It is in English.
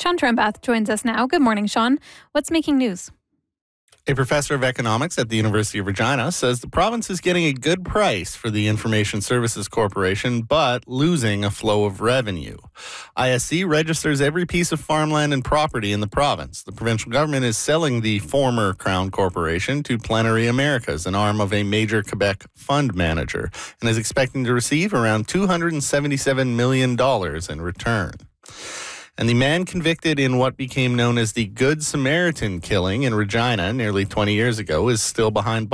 Sean Trembath joins us now. Good morning, Sean. What's making news? A professor of economics at the University of Regina says the province is getting a good price for the Information Services Corporation, but losing a flow of revenue. ISC registers every piece of farmland and property in the province. The provincial government is selling the former Crown Corporation to Plenary Americas, an arm of a major Quebec fund manager, and is expecting to receive around $277 million in return. And the man convicted in what became known as the Good Samaritan killing in Regina nearly 20 years ago is still behind bars.